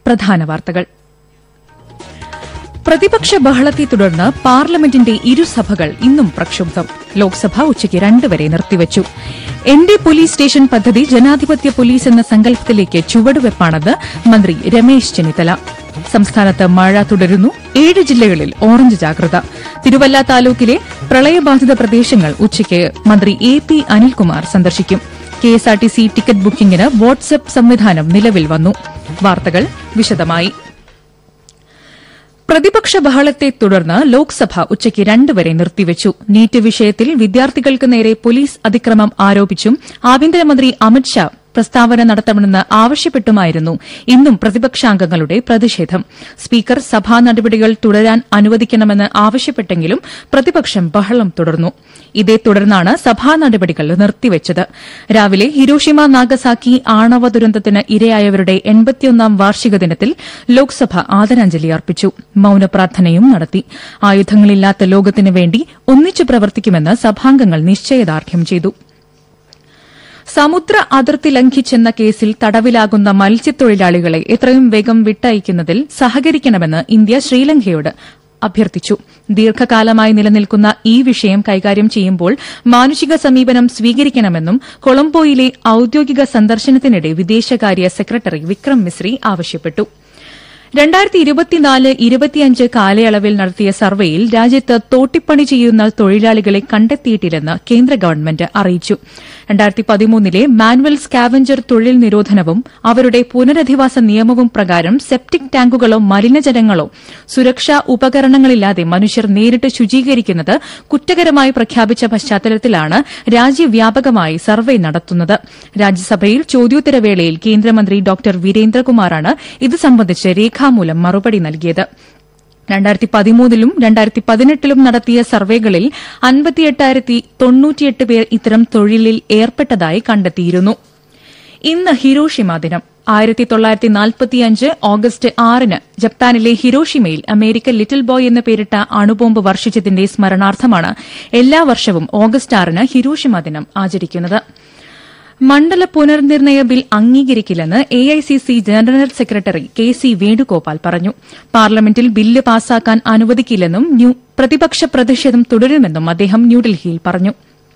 പ്രധാന വാർത്തകൾ. പ്രതിപക്ഷ ബഹളത്തെ തുടർന്ന് പാർലമെന്റിന്റെ ഇരുസഭകൾ ഇന്നും പ്രക്ഷുബ്ധം. ലോക്സഭ ഉച്ചയ്ക്ക് 2 വരെ നിർത്തിവച്ചു. എന്റെ പോലീസ് സ്റ്റേഷൻ പദ്ധതി ജനാധിപത്യ പോലീസ് എന്ന സങ്കല്പത്തിലേക്ക് ചുവടുവെപ്പാണെന്ന് മന്ത്രി രമേശ് ചെന്നിത്തല. സംസ്ഥാനത്ത് മഴ തുടരുന്നു. 7 ജില്ലകളിൽ ഓറഞ്ച് ജാഗ്രത. തിരുവല്ല താലൂക്കിലെ പ്രളയബാധിത പ്രദേശങ്ങൾ ഉച്ചയ്ക്ക് മന്ത്രി എ.പി. അനിൽകുമാർ സന്ദർശിക്കും. കെഎസ്ആർടിസി ടിക്കറ്റ് ബുക്കിംഗിന് വാട്സ്ആപ്പ് സംവിധാനം നിലവിൽ വന്നു. വാർത്തകൾ വിശദമായി. പ്രതിപക്ഷ ബഹളത്തെ തുടർന്ന് ലോക്സഭ ഉച്ചയ്ക്ക് 2 വരെ നിർത്തിവച്ചു. നീറ്റ് വിഷയത്തിൽ വിദ്യാർത്ഥികൾക്ക് നേരെ പോലീസ് അതിക്രമം ആരോപിച്ചും ആഭ്യന്തരമന്ത്രി അമിത്ഷാ പ്രസ്താവന നടത്തണമെന്ന് ആവശ്യപ്പെട്ടുമായിരുന്നു ഇന്നും പ്രതിപക്ഷാംഗങ്ങളുടെ പ്രതിഷേധം. സ്പീക്കർ സഭാ നടപടികൾ തുടരാൻ അനുവദിക്കണമെന്ന് ആവശ്യപ്പെട്ടെങ്കിലും പ്രതിപക്ഷം ബഹളം തുടർന്നു. ഇതേ തുടർന്നാണ് സഭാ നടപടികൾ നിർത്തിവച്ചത്. രാവിലെ ഹിരോഷിമ നാഗസാക്കി ആണവ ദുരന്തത്തിന് ഇരയായവരുടെ 81ാം വാർഷിക ദിനത്തിൽ ലോക്സഭ ആദരാഞ്ജലി അർപ്പിച്ചു. മൌനപ്രാർത്ഥനയും നടത്തി. ആയുധങ്ങളില്ലാത്ത ലോകത്തിനു വേണ്ടി ഒന്നിച്ചു പ്രവർത്തിക്കുമെന്ന് സഭാംഗങ്ങൾ നിശ്ചയദാർഢ്യം ചെയ്തു. സമുദ്ര അതിർത്തി ലംഘിച്ചെന്ന കേസിൽ തടവിലാകുന്ന മത്സ്യത്തൊഴിലാളികളെ എത്രയും വേഗം വിട്ടയക്കുന്നതിൽ സഹകരിക്കണമെന്ന് ഇന്ത്യ ശ്രീലങ്കയോട് അഭ്യർത്ഥിച്ചു. ദീർഘകാലമായി നിലനിൽക്കുന്ന ഈ വിഷയം കൈകാര്യം ചെയ്യുമ്പോൾ മാനുഷിക സമീപനം സ്വീകരിക്കണമെന്നും കൊളംബോയിലെ ഔദ്യോഗിക സന്ദർശനത്തിനിടെ വിദേശകാര്യ സെക്രട്ടറി വിക്രം മിസ്രി ആവശ്യപ്പെട്ടു. 2024-25 കാലയളവിൽ നടത്തിയ സർവേയിൽ രാജ്യത്ത് തോട്ടിപ്പണി ചെയ്യുന്ന തൊഴിലാളികളെ കണ്ടെത്തിയിട്ടില്ലെന്ന് കേന്ദ്ര ഗവൺമെന്റ് അറിയിച്ചു. 2013 മാനുവൽ സ്കാവഞ്ചർ തൊഴിൽ നിരോധനവും അവരുടെ പുനരധിവാസ നിയമവും പ്രകാരം സെപ്റ്റിക് ടാങ്കുകളോ മലിനജലങ്ങളോ സുരക്ഷാ ഉപകരണങ്ങളില്ലാതെ മനുഷ്യർ നേരിട്ട് ശുചീകരിക്കുന്നത് കുറ്റകരമായി പ്രഖ്യാപിച്ച പശ്ചാത്തലത്തിലാണ് രാജ്യവ്യാപകമായി സർവേ നടത്തുന്നത്. രാജ്യസഭയിൽ ചോദ്യോത്തരവേളയിൽ കേന്ദ്രമന്ത്രി ഡോക്ടർ വീരേന്ദ്രകുമാറാണ് ഇത് സംബന്ധിച്ച് രേഖാമൂലം മറുപടി നൽകിയത്. 2013 2018 നടത്തിയ സർവേകളിൽ 58,098 പേർ ഇത്തരം തൊഴിലിൽ ഏർപ്പെട്ടതായി കണ്ടെത്തിയിരുന്നു. ഇന്ന് ഹിരോഷിമ ദിനം. 1945 ഓഗസ്റ്റ് 6 ജപ്പാനിലെ ഹിരോഷിമയിൽ അമേരിക്ക ലിറ്റിൽ ബോയ് എന്ന് പേരിട്ട അണുബോംബ് വർഷിച്ചതിന്റെ സ്മരണാർത്ഥമാണ് എല്ലാ വർഷവും ഓഗസ്റ്റ് 6 ഹിരോഷിമ ദിനം ആചരിക്കുന്നത്. മണ്ഡല പുനർനിർണയ bill അംഗീകരിക്കില്ലെന്ന് AICC general secretary K C. Venugopal പറഞ്ഞു. പാർലമെന്റിൽ ബില്ല് പാസാക്കാൻ അനുവദിക്കില്ലെന്നും പ്രതിപക്ഷ പ്രതിഷേധം തുടരുമെന്നും അദ്ദേഹം ന്യൂഡൽഹിയിൽ പറഞ്ഞു.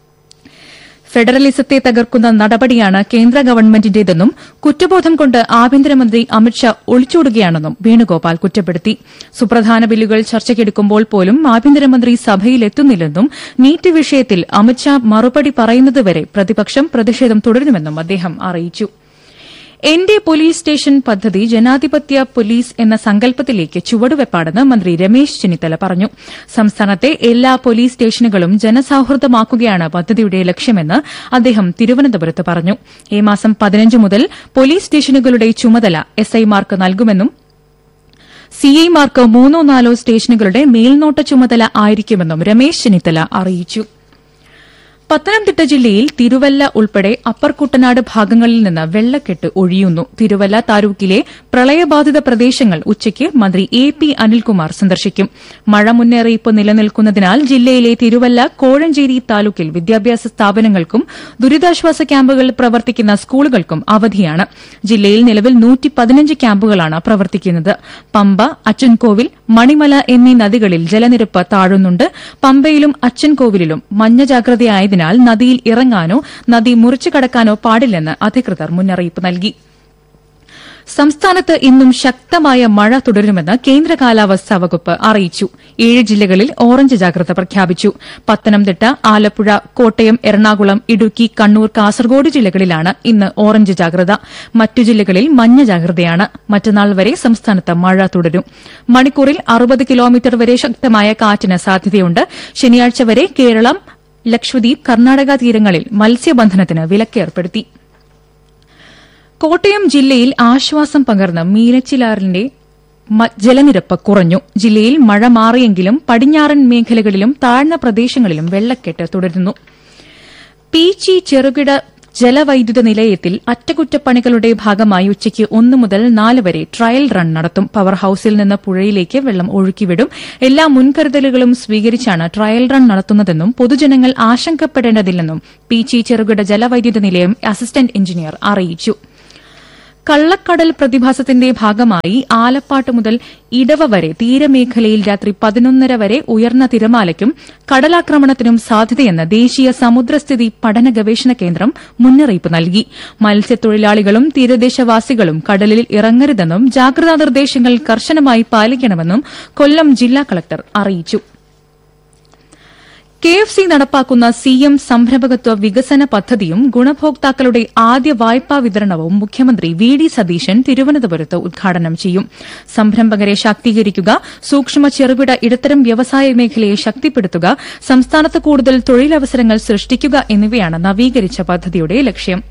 ഫെഡറലിസത്തെ തകർക്കുന്ന നടപടിയാണ് കേന്ദ്ര ഗവൺമെന്റിന്റേതെന്നും കുറ്റബോധം കൊണ്ട് ആഭ്യന്തരമന്ത്രി അമിത്ഷാ ഒളിച്ചോടുകയാണെന്നും വേണുഗോപാൽ കുറ്റപ്പെടുത്തി. സുപ്രധാന ബില്ലുകൾ ചർച്ചയ്ക്കെടുക്കുമ്പോൾ പോലും ആഭ്യന്തരമന്ത്രി സഭയിലെത്തുന്നില്ലെന്നും നീറ്റ് വിഷയത്തിൽ അമിത്ഷാ മറുപടി പറയുന്നതുവരെ പ്രതിപക്ഷം പ്രതിഷേധം തുടരുമെന്നും അദ്ദേഹം അറിയിച്ചു. എന്റെ പോലീസ് സ്റ്റേഷൻ പദ്ധതി ജനാധിപത്യ പോലീസ് എന്ന സങ്കല്പത്തിലേക്ക് ചുവടുവെപ്പാണെന്ന് മന്ത്രി രമേശ് ചെന്നിത്തല പറഞ്ഞു. സംസ്ഥാനത്തെ എല്ലാ പോലീസ് സ്റ്റേഷനുകളും ജനസൌഹൃദമാക്കുകയാണ് പദ്ധതിയുടെ ലക്ഷ്യമെന്ന് അദ്ദേഹം തിരുവനന്തപുരത്ത് പറഞ്ഞു. ഈ മാസം 15 മുതൽ പോലീസ് സ്റ്റേഷനുകളുടെ ചുമതല എസ്ഐമാർക്ക് നൽകുമെന്നും സിഐമാർക്ക് 3-4 സ്റ്റേഷനുകളുടെ മേൽനോട്ട ചുമതല ആയിരിക്കുമെന്നും രമേശ് ചെന്നിത്തല അറിയിച്ചു. പത്തനംതിട്ട ജില്ലയിൽ തിരുവല്ല ഉൾപ്പെടെ അപ്പർ കുട്ടനാട് ഭാഗങ്ങളിൽ നിന്ന് വെള്ളക്കെട്ട് ഒഴിയുന്നു. തിരുവല്ല താലൂക്കിലെ പ്രളയബാധിത പ്രദേശങ്ങൾ ഉച്ചയ്ക്ക് മന്ത്രി എ.പി. അനിൽകുമാർ സന്ദർശിക്കും. മഴ മുന്നറിയിപ്പ് നിലനിൽക്കുന്നതിനാൽ ജില്ലയിലെ തിരുവല്ല, കോഴഞ്ചേരി താലൂക്കിൽ വിദ്യാഭ്യാസ സ്ഥാപനങ്ങൾക്കും ദുരിതാശ്വാസ ക്യാമ്പുകൾ പ്രവർത്തിക്കുന്ന സ്കൂളുകൾക്കും അവധിയാണ്. ജില്ലയിൽ നിലവിൽ 115 ക്യാമ്പുകളാണ് പ്രവർത്തിക്കുന്നത്. പമ്പ, അച്ചൻകോവിൽ, മണിമല എന്നീ നദികളിൽ ജലനിരപ്പ് താഴുന്നുണ്ട്. പമ്പയിലും അച്ചൻകോവിലിലും മഞ്ഞ ജാഗ്രതയായതിനാൽ നദിയിൽ ഇറങ്ങാനോ നദി മുറിച്ചു കടക്കാനോ പാടില്ലെന്ന് അധികൃതർ മുന്നറിയിപ്പ് നൽകി. സംസ്ഥാനത്ത് ഇന്നും ശക്തമായ മഴ തുടരുമെന്ന് കേന്ദ്ര കാലാവസ്ഥാ വകുപ്പ് അറിയിച്ചു. 7 ജില്ലകളിൽ ഓറഞ്ച് ജാഗ്രത പ്രഖ്യാപിച്ചു. പത്തനംതിട്ട, ആലപ്പുഴ, കോട്ടയം, എറണാകുളം, ഇടുക്കി, കണ്ണൂർ, കാസർഗോഡ് ജില്ലകളിലാണ് ഇന്ന് ഓറഞ്ച് ജാഗ്രത. മറ്റു ജില്ലകളിൽ മഞ്ഞ ജാഗ്രതയാണ്. മറ്റന്നാൾ വരെ സംസ്ഥാനത്ത് മഴ തുടരും. മണിക്കൂറിൽ 60 കിലോമീറ്റർ വരെ ശക്തമായ കാറ്റിന് സാധ്യതയുണ്ട്. ശനിയാഴ്ച വരെ കേരളം, ലക്ഷദ്വീപ്, കർണാടക തീരങ്ങളിൽ മത്സ്യബന്ധനത്തിന് വിലക്കേർപ്പെടുത്തി. കോട്ടയം ജില്ലയിൽ ആശ്വാസം പകർന്ന് മീനച്ചിലാറിന്റെ ജലനിരപ്പ് കുറഞ്ഞു. ജില്ലയിൽ മഴ മാറിയെങ്കിലും പടിഞ്ഞാറൻ മേഖലകളിലും താഴ്ന്ന പ്രദേശങ്ങളിലും വെള്ളക്കെട്ട് തുടരുന്നു. പീച്ചി ചെറുകിട ജലവൈദ്യുത നിലയത്തിൽ അറ്റകുറ്റപ്പണികളുടെ ഭാഗമായി ഉച്ചയ്ക്ക് 1 മുതൽ 4 വരെ ട്രയൽ റൺ നടത്തും. പവർ ഹൌസിൽ നിന്ന് പുഴയിലേക്ക് വെള്ളം ഒഴുക്കിവിടും. എല്ലാ മുൻകരുതലുകളും സ്വീകരിച്ചാണ് ട്രയൽ റൺ നടത്തുന്നതെന്നും പൊതുജനങ്ങൾ ആശങ്കപ്പെടേണ്ടതില്ലെന്നും പീച്ചി ചെറുകിട ജലവൈദ്യുത നിലയം അസിസ്റ്റന്റ് എഞ്ചിനീയർ അറിയിച്ചു. കള്ളക്കടൽ പ്രതിഭാസത്തിന്റെ ഭാഗമായി ആലപ്പാട്ട് മുതൽ ഇടവ വരെ തീരമേഖലയിൽ രാത്രി 11:30 വരെ ഉയർന്ന തിരമാലയ്ക്കും കടലാക്രമണത്തിനും സാധ്യതയെന്ന് ദേശീയ സമുദ്രസ്ഥിതി പഠന ഗവേഷണ കേന്ദ്രം മുന്നറിയിപ്പ് നൽകി. മത്സ്യത്തൊഴിലാളികളും തീരദേശവാസികളും കടലിൽ ഇറങ്ങരുതെന്നും ജാഗ്രതാ നിർദ്ദേശങ്ങൾ കർശനമായി പാലിക്കണമെന്നും കൊല്ലം ജില്ലാ കളക്ടർ അറിയിച്ചു. KFC നടപ്പാക്കുന്ന CM സംരംഭകത്വ വികസന പദ്ധതിയും ഗുണഭോക്താക്കളുടെ ആദ്യ വായ്പാ വിതരണവും മുഖ്യമന്ത്രി VD സതീശൻ തിരുവനന്തപുരത്ത് ഉദ്ഘാടനം ചെയ്യും. സംരംഭകരെ ശാക്തീകരിക്കുക, സൂക്ഷ്മ ചെറുകിട ഇടത്തരം വ്യവസായ മേഖലയെ ശക്തിപ്പെടുത്തുക, സംസ്ഥാനത്ത് കൂടുതൽ തൊഴിലവസരങ്ങൾ സൃഷ്ടിക്കുക എന്നിവയാണ് നവീകരിച്ച പദ്ധതിയുടെ ലക്ഷ്യം.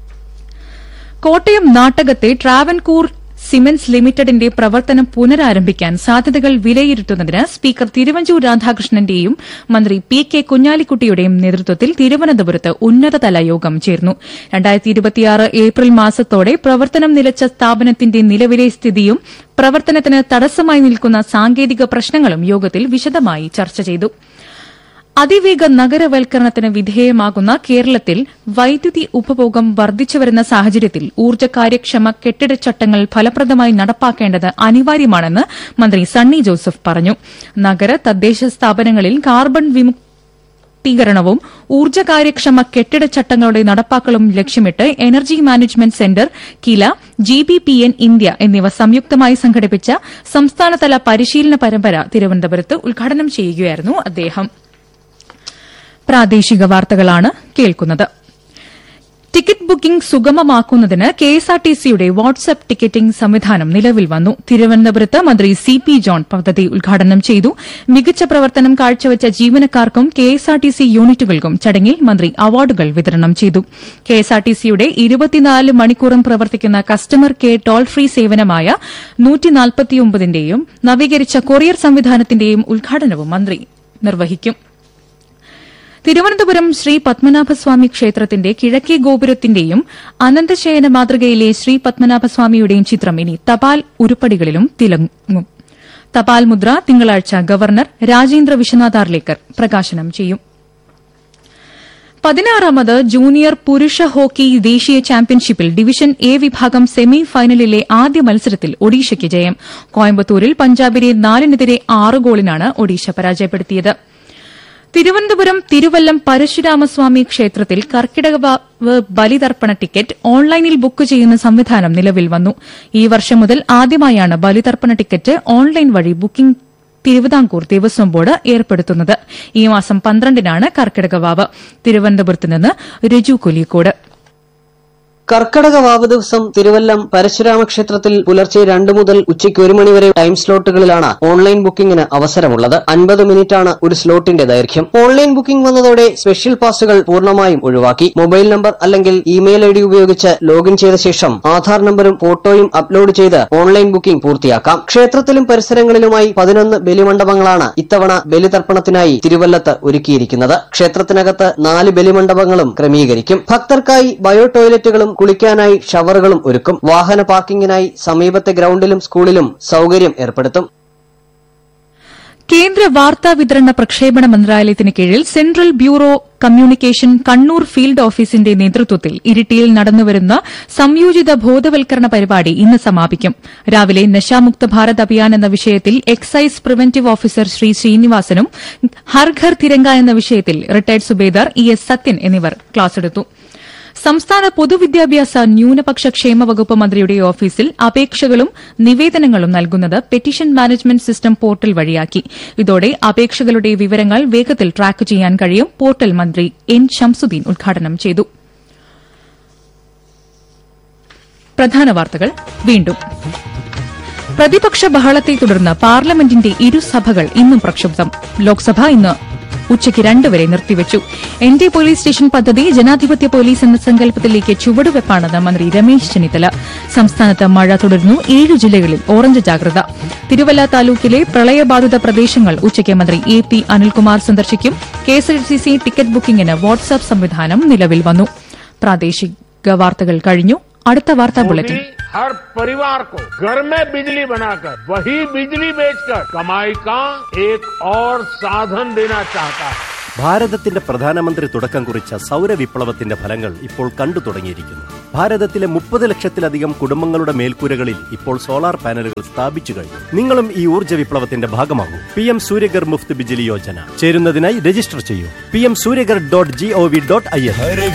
കോട്ടയം നാട്ടകത്തെ ട്രാവൻകൂർ സിമന്റ്സ് ലിമിറ്റഡിന്റെ പ്രവർത്തനം പുനരാരംഭിക്കാൻ സാധ്യതകൾ വിലയിരുത്തുന്നതിന് സ്പീക്കർ തിരുവഞ്ചൂർ രാധാകൃഷ്ണന്റെയും മന്ത്രി PK കുഞ്ഞാലിക്കുട്ടിയുടെയും നേതൃത്വത്തിൽ തിരുവനന്തപുരത്ത് ഉന്നതതല യോഗം ചേർന്നു. 2026 ഏപ്രിൽ മാസത്തോടെ പ്രവർത്തനം നിലച്ച സ്ഥാപനത്തിന്റെ നിലവിലെ സ്ഥിതിയും പ്രവർത്തനത്തിന് തടസ്സമായി നിൽക്കുന്ന സാങ്കേതിക പ്രശ്നങ്ങളും യോഗത്തിൽ വിശദമായി ചർച്ച ചെയ്തു. അതിവേഗ നഗരവൽക്കരണത്തിന് വിധേയമാകുന്ന കേരളത്തിൽ വൈദ്യുതി ഉപഭോഗം വർദ്ധിച്ചുവരുന്ന സാഹചര്യത്തിൽ ഊർജ്ജ കാര്യക്ഷമ കെട്ടിടച്ചട്ടങ്ങൾ ഫലപ്രദമായി നടപ്പാക്കേണ്ടത് അനിവാര്യമാണെന്ന് മന്ത്രി സണ്ണി ജോസഫ് പറഞ്ഞു. നഗര തദ്ദേശ സ്ഥാപനങ്ങളിൽ കാർബൺ വിമുക്തീകരണവും ഊർജ്ജ കാര്യക്ഷമ കെട്ടിടച്ചട്ടങ്ങളുടെ നടപ്പാക്കലും ലക്ഷ്യമിട്ട് എനർജി മാനേജ്മെന്റ് സെന്റർ, കില, GBPN ഇന്ത്യ എന്നിവ സംയുക്തമായി സംഘടിപ്പിച്ച സംസ്ഥാനതല പരിശീലന പരമ്പര തിരുവനന്തപുരത്ത് ഉദ്ഘാടനം ചെയ്യുകയായിരുന്നു അദ്ദേഹം. പ്രാദേശിക വാർത്തകളാണ് കേൾക്കുന്നത്. ടിക്കറ്റ് ബുക്കിംഗ് സുഗമമാക്കുന്നതിന് KSRTCയുടെ വാട്സ്ആപ്പ് ടിക്കറ്റിംഗ് സംവിധാനം നിലവിൽ വന്നു. തിരുവനന്തപുരത്ത് മന്ത്രി CP ജോൺ പദ്ധതി ഉദ്ഘാടനം ചെയ്തു. മികച്ച പ്രവർത്തനം കാഴ്ചവച്ച ജീവനക്കാർക്കും KSRTC യൂണിറ്റുകൾക്കും ചടങ്ങിൽ മന്ത്രി അവാർഡുകൾ വിതരണം ചെയ്തു. KSRTCയുടെ 24 മണിക്കൂറും പ്രവർത്തിക്കുന്ന കസ്റ്റമർ കെയർ ടോൾ ഫ്രീ സേവനമായ 149ന്റെയും നവീകരിച്ച കൊറിയർ സംവിധാനത്തിന്റെയും ഉദ്ഘാടനവും മന്ത്രി നിർവഹിക്കും. തിരുവനന്തപുരം ശ്രീ പത്മനാഭസ്വാമി ക്ഷേത്രത്തിന്റെ കിഴക്കേ ഗോപുരത്തിന്റെയും അനന്തശയന മാതൃകയിലെ ശ്രീ പത്മനാഭസ്വാമിയുടെയും ചിത്രം ഇനി തപാൽ ഉരുപ്പടികളിലും തിളങ്ങും. തപാൽ മുദ്ര തിങ്കളാഴ്ച ഗവർണർ രാജേന്ദ്ര വിശ്വനാഥ് ആർലേക്കർ പ്രകാശനം ചെയ്യും. 16ാമത് ജൂനിയർ പുരുഷ ഹോക്കി ദേശീയ ചാമ്പ്യൻഷിപ്പിൽ ഡിവിഷൻ എ വിഭാഗം സെമി ഫൈനലിലെ ആദ്യ മത്സരത്തിൽ ഒഡീഷയ്ക്ക് ജയം. കോയമ്പത്തൂരിൽ പഞ്ചാബിനെ 4-നെതിരെ 6 ഗോളിനാണ് ഒഡീഷ പരാജയപ്പെടുത്തിയത്. തിരുവനന്തപുരം തിരുവല്ലം പരശുരാമസ്വാമി ക്ഷേത്രത്തിൽ കർക്കിടകവാവ് ബലിതർപ്പണ ടിക്കറ്റ് ഓൺലൈനിൽ ബുക്ക് ചെയ്യുന്ന സംവിധാനം നിലവിൽ വന്നു. ഈ വർഷം മുതൽ ആദ്യമായാണ് ബലിതർപ്പണ ടിക്കറ്റ് ഓൺലൈൻ വഴി ബുക്കിംഗ് തിരുവിതാംകൂർ ദേവസ്വം ബോർഡ് ഏർപ്പെടുത്തുന്നത്. ഈ മാസം 12-നാണ് കർക്കിടകവാവ്. തിരുവനന്തപുരത്ത് നിന്ന് രജു കൊലിക്കോട്. കർക്കടക വാവ് ദിവസം തിരുവല്ലം പരശുരാമ ക്ഷേത്രത്തിൽ പുലർച്ചെ 2 മുതൽ ഉച്ചയ്ക്ക് 1 മണിവരെ ടൈം സ്ലോട്ടുകളിലാണ് ഓൺലൈൻ ബുക്കിംഗിന് അവസരമുള്ളത്. 50 മിനിറ്റാണ് ഒരു സ്ലോട്ടിന്റെ ദൈർഘ്യം. ഓൺലൈൻ ബുക്കിംഗ് വന്നതോടെ സ്പെഷ്യൽ പാസുകൾ പൂർണ്ണമായും ഒഴിവാക്കി. മൊബൈൽ നമ്പർ അല്ലെങ്കിൽ ഇമെയിൽ ID ഉപയോഗിച്ച് ലോഗിൻ ചെയ്ത ശേഷം ആധാർ നമ്പറും ഫോട്ടോയും അപ്ലോഡ് ചെയ്ത് ഓൺലൈൻ ബുക്കിംഗ് പൂർത്തിയാക്കാം. ക്ഷേത്രത്തിലും പരിസരങ്ങളിലുമായി 11 ബലിമണ്ഡപങ്ങളാണ് ഇത്തവണ ബലിതർപ്പണത്തിനായി തിരുവല്ലത്ത് ഒരുക്കിയിരിക്കുന്നത്. ക്ഷേത്രത്തിനകത്ത് 4 ബലിമണ്ഡപങ്ങളും ക്രമീകരിക്കും. ഭക്തർക്കായി ബയോ ടോയ്ലറ്റുകളും കുളിക്കാനായി ഷവറുകളും ഒരുക്കും. വാഹന പാർക്കിംഗിനായി സമീപത്തെ ഗ്രൌണ്ടിലും സ്കൂളിലും സൌകര്യം ഏർപ്പെടുത്തും. കേന്ദ്ര വാർത്താ വിതരണ പ്രക്ഷേപണ മന്ത്രാലയത്തിന് കീഴിൽ central bureau communication Kannur field ഓഫീസിന്റെ നേതൃത്വത്തിൽ ഇരിട്ടിയിൽ നടന്നുവരുന്ന സംയോജിത ബോധവൽക്കരണ പരിപാടി ഇന്ന് സമാപിക്കും. രാവിലെ നശാമുക്ത ഭാരത് അഭിയാൻ എന്ന വിഷയത്തിൽ excise preventive officer Shri ശ്രീനിവാസനും Har Ghar Tiranga എന്ന വിഷയത്തിൽ റിട്ടയർഡ് സുബേദാർ ES സത്യൻ എന്നിവർ ക്ലാസെടുത്തു. സംസ്ഥാന പൊതുവിദ്യാഭ്യാസ ന്യൂനപക്ഷ ക്ഷേമ വകുപ്പ് മന്ത്രിയുടെ ഓഫീസിൽ അപേക്ഷകളും നിവേദനങ്ങളും നൽകുന്നത് പെറ്റീഷൻ മാനേജ്മെന്റ് സിസ്റ്റം പോർട്ടൽ വഴിയാക്കി. ഇതോടെ അപേക്ഷകളുടെ വിവരങ്ങൾ വേഗത്തിൽ ട്രാക്ക് ചെയ്യാൻ കഴിയും. പോർട്ടൽ മന്ത്രി N ശംസുദ്ദീൻ ഉദ്ഘാടനം ചെയ്തു. പ്രധാന വാർത്തകൾ വീണ്ടും. പ്രതിപക്ഷ ബഹളത്തെ തുടർന്ന് പാർലമെന്റിന്റെ ഇരുസഭകൾ ഇന്നും പ്രക്ഷുബ്ധം. ലോക്സഭ ഇന്ന് ഉച്ചയ്ക്ക് 2 വരെ നിർത്തിവച്ചു. എന്റെ പോലീസ് സ്റ്റേഷൻ പദ്ധതി ജനാധിപത്യ പോലീസ് എന്ന സങ്കല്പത്തിലേക്ക് ചുവടുവെപ്പാണെന്ന് മന്ത്രി രമേശ് ചെന്നിത്തല. സംസ്ഥാനത്ത് മഴ തുടരുന്നു. 7 ജില്ലകളിൽ ഓറഞ്ച് ജാഗ്രത. തിരുവല്ല താലൂക്കിലെ പ്രളയബാധിത പ്രദേശങ്ങൾ ഉച്ചയ്ക്ക് മന്ത്രി AP അനിൽകുമാർ സന്ദർശിക്കും. KSRTC ടിക്കറ്റ് ബുക്കിംഗിന് വാട്സ്ആപ്പ് സംവിധാനം നിലവിൽ വന്നു. പ്രാദേശിക വാർത്തകൾ കഴിഞ്ഞു. അടുത്ത വാർത്താ ബുള്ളറ്റിൻ. हर परिवार को घर में बिजली बनाकर वही बिजली बेचकर कमाई का एक और साधन देना चाहता है. ഭാരതത്തിന്റെ പ്രധാനമന്ത്രി തുടക്കം കുറിച്ച സൗരവിപ്ലവത്തിന്റെ ഫലങ്ങൾ ഇപ്പോൾ കണ്ടു തുടങ്ങിയിരിക്കുന്നു. ഭാരതത്തിലെ 30 ലക്ഷത്തിലധികം കുടുംബങ്ങളുടെ മേൽക്കൂരകളിൽ ഇപ്പോൾ സോളാർ പാനലുകൾ സ്ഥാപിച്ചു കഴിഞ്ഞു. നിങ്ങളും ഈ ഊർജ്ജ വിപ്ലവത്തിന്റെ ഭാഗമാകൂ. PM സൂര്യഗർ മുഫ്ത് ബിജ്ലി യോജന. ചേരുന്നതിനായി രജിസ്റ്റർ ചെയ്യൂ. pmsuryagar.gov.in.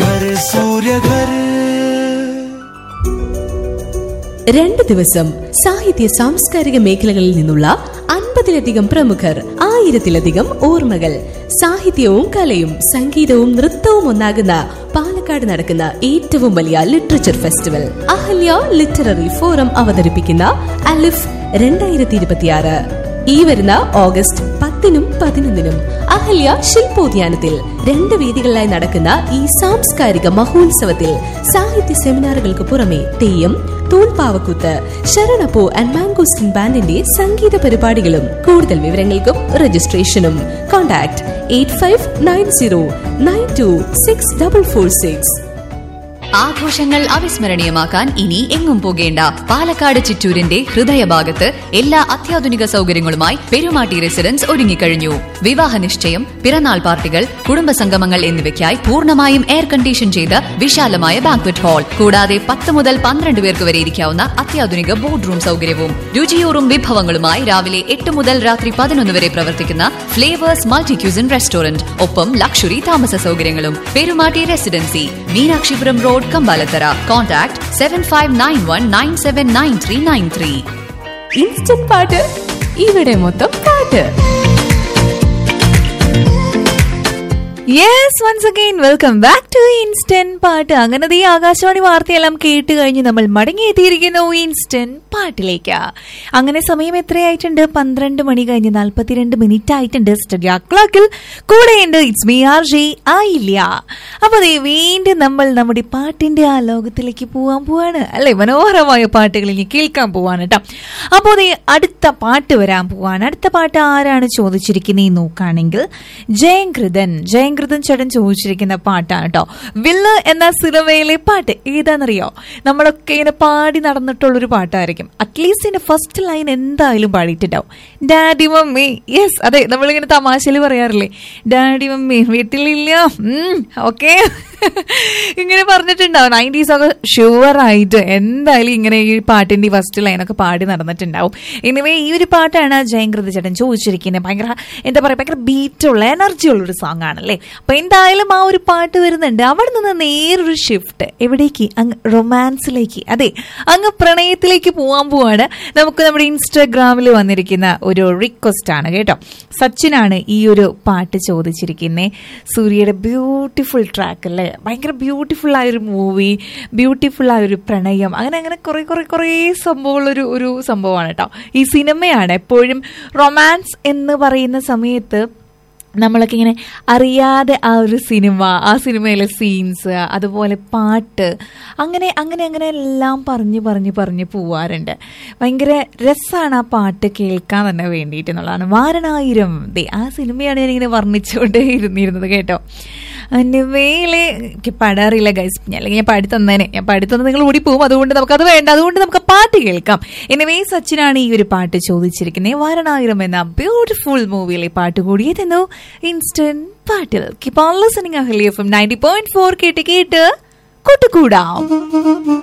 2 ദിവസം സാഹിത്യ സാംസ്കാരിക മേഖലകളിൽ നിന്നുള്ള 50-ലധികം പ്രമുഖർ, 1000-ലധികം ഓർമ്മകൾ. സാഹിത്യവും കലയും സംഗീതവും നൃത്തവും ഒന്നാകുന്ന പാലക്കാട് നടക്കുന്ന ഏറ്റവും വലിയ literature festival Ahalya literary forum അവതരിപ്പിക്കുന്ന അലിഫ് 2026 ഈ വരുന്ന ഓഗസ്റ്റ് 10-നും 11-നും അഹല്യ ശില്പോദ്യാനത്തിൽ 2 വേദികളിലായി നടക്കുന്ന ഈ സാംസ്കാരിക മഹോത്സവത്തിൽ സാഹിത്യ സെമിനാറുകൾക്ക് പുറമെ തെയ്യം, തൂൺപാവക്കൂത്ത്, ശരണപ്പൂ ആൻഡ് മാംഗോസ്റ്റിൻ ബാൻഡിന്റെ സംഗീത പരിപാടികളും. കൂടുതൽ വിവരങ്ങൾക്കും രജിസ്ട്രേഷനും കോൺടാക്ട് 8590926446. ആഘോഷങ്ങൾ അവിസ്മരണീയമാക്കാൻ ഇനി എങ്ങും പോകേണ്ട. പാലക്കാട് ചിറ്റൂരിന്റെ ഹൃദയഭാഗത്ത് എല്ലാ അത്യാധുനിക സൗകര്യങ്ങളുമായി പെരുമാട്ടി റെസിഡൻസ് ഒരുങ്ങിക്കഴിഞ്ഞു. വിവാഹ നിശ്ചയം, പിറന്നാൾ പാർട്ടികൾ, കുടുംബസംഗമങ്ങൾ എന്നിവയ്ക്കായി പൂർണ്ണമായും എയർ കണ്ടീഷൻ ചെയ്ത വിശാലമായ ബാങ്ക്വറ്റ് ഹാൾ, കൂടാതെ 10 മുതൽ 12 പേർക്ക് വരെ ഇരിക്കാവുന്ന അത്യാധുനിക ബോർഡ് റൂം സൗകര്യവും. രുചിയൂറും വിഭവങ്ങളുമായി രാവിലെ 8 മുതൽ രാത്രി 11 വരെ പ്രവർത്തിക്കുന്ന ഫ്ലേവേഴ്സ് മൾട്ടി ക്യൂസിൻ റെസ്റ്റോറന്റ്, ഒപ്പം ലക്ഷറി താമസ സൗകര്യങ്ങളും. Perumatty residency, Meenakshipuram road, Kambalathara. Contact 7591979393. Instant പാട്ട്, ഇവിടെ മൊത്തം പാട്ട്. Yes, once again welcome back to instant പാട്ട്. അങ്ങനെ ഈ ആകാശവാണി വാർത്തയെല്ലാം കേട്ട് കഴിഞ്ഞ് നമ്മൾ മടങ്ങിയെത്തിയിരിക്കുന്നു ഇൻസ്റ്റന്റ് പാട്ടിലേക്ക്. അങ്ങനെ സമയം എത്രയായിട്ടുണ്ട്? 12 മണി കഴിഞ്ഞ് 42 മിനിറ്റ് ആയിട്ടുണ്ട്. സ്റ്റുഡിയോ ക്ലോക്കിൽ കൂടെയുണ്ട് ഇറ്റ്സ് മീ RJ ആയില്ല. അപ്പൊ വീണ്ടും നമ്മൾ നമ്മുടെ പാട്ടിന്റെ ആ ലോകത്തിലേക്ക് പോവാണ് അല്ലെ? മനോഹരമായ പാട്ടുകൾ ഇനി കേൾക്കാൻ പോവാണ് കേട്ടോ. അപ്പോൾ അടുത്ത പാട്ട് വരാൻ പോവാണ്. അടുത്ത പാട്ട് ആരാണ് ചോദിച്ചിരിക്കുന്നത് നോക്കുകയാണെങ്കിൽ ജയങ്കൃതൻ ചേട്ടൻ ചോദിച്ചിരിക്കുന്ന പാട്ടാണ് കേട്ടോ. വില്ല് എന്ന സിനിമയിലെ പാട്ട് ഏതാണെന്നറിയോ? നമ്മളൊക്കെ ഇങ്ങനെ പാടി നടന്നിട്ടുള്ളൊരു പാട്ടായിരിക്കും. അറ്റ്ലീസ്റ്റ് ഇതിന്റെ ഫസ്റ്റ് ലൈൻ എന്തായാലും പാടിയിട്ടുണ്ടാവും. Daddy mummy. യെസ്, അതെ, നമ്മളിങ്ങനെ തമാശയിൽ പറയാറില്ലേ, ഡാഡി മമ്മി വീട്ടിലില്ല. ഓക്കെ, ഇങ്ങനെ പറഞ്ഞിട്ടുണ്ടാവും. 90s ഒക്കെ ഷുവറായിട്ട് എന്തായാലും ഇങ്ങനെ ഈ പാട്ടിന്റെ ഫസ്റ്റ് ലൈനൊക്കെ പാടി നടന്നിട്ടുണ്ടാവും. എനിവേ, ഈ ഒരു പാട്ടാണ് ജയങ്കൃത ചേട്ടൻ ചോദിച്ചിരിക്കുന്നത്. ഭയങ്കര എന്താ പറയാ, ഭയങ്കര ബീറ്റുള്ള എനർജി ഉള്ളൊരു സോങ് ആണല്ലേ. അപ്പൊ എന്തായാലും ആ ഒരു പാട്ട് വരുന്നുണ്ട്. അവിടെ നിന്ന് നേരൊരു ഷിഫ്റ്റ് എവിടേക്ക്? അങ്ങ് റൊമാൻസിലേക്ക്, അതെ, അങ്ങ് പ്രണയത്തിലേക്ക് പോവാണ്. നമുക്ക് നമ്മുടെ ഇൻസ്റ്റാഗ്രാമിൽ വന്നിരിക്കുന്ന ഒരു റിക്വസ്റ്റ് ആണ് കേട്ടോ. സച്ചിനാണ് ഈ ഒരു പാട്ട് ചോദിച്ചിരിക്കുന്നത്. സൂര്യയുടെ ബ്യൂട്ടിഫുൾ ട്രാക്ക് അല്ലേ, ഭയങ്കര ബ്യൂട്ടിഫുൾ ആയൊരു മൂവി, ബ്യൂട്ടിഫുൾ ആയൊരു പ്രണയം, അങ്ങനെ കുറേ സംഭവമുള്ളൊരു ഒരു സംഭവമാണ് കേട്ടോ ഈ സിനിമയാണ്. എപ്പോഴും റൊമാൻസ് എന്ന് പറയുന്ന സമയത്ത് നമ്മളൊക്കെ ഇങ്ങനെ അറിയാതെ ആ ഒരു സിനിമ, ആ സിനിമയിലെ സീൻസ്, അതുപോലെ പാട്ട്, അങ്ങനെ എല്ലാം പറഞ്ഞ് പോവാറുണ്ട്. ഭയങ്കര രസമാണ് ആ പാട്ട് കേൾക്കാൻ തന്നെ വേണ്ടിയിട്ട് എന്നുള്ളതാണ്. വാരണായിരം, ആ സിനിമയാണ് ഞാനിങ്ങനെ വർണ്ണിച്ചുകൊണ്ടേ ഇരുന്നിരുന്നത് കേട്ടോ. എൻ്റെ വേലെ എനിക്ക് പാടാറില്ല ഗൈസ്, അല്ലെങ്കിൽ ഞാൻ പാടി തന്നേനെ. ഞാൻ പാടി തന്നെ നിങ്ങൾ ഓടിപ്പോവും. അതുകൊണ്ട് നമുക്കത് വേണ്ട. അതുകൊണ്ട് നമുക്ക് പാട്ട് കേൾക്കാം. എനിവേ, സച്ചിനാണ് ഈ ഒരു പാട്ട് ചോദിച്ചിരിക്കുന്നത്. വാരണായിരം എന്ന ബ്യൂട്ടിഫുൾ മൂവിയിലെ പാട്ട് കൂടിയതെന്നു ഇൻസ്റ്റന്റ് പാട്ടിൽ. Keep on listening Ahalya FM 90.4 കേട്ട് കൂട്ടുകൂടാം.